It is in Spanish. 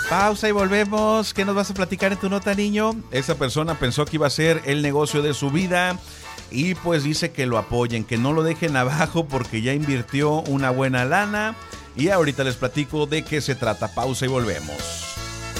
Pausa y volvemos. ¿Qué nos vas a platicar en tu nota, niño? Esa persona pensó que iba a ser el negocio de su vida y pues dice que lo apoyen, que no lo dejen abajo porque ya invirtió una buena lana. Y ahorita les platico de qué se trata. Pausa y volvemos.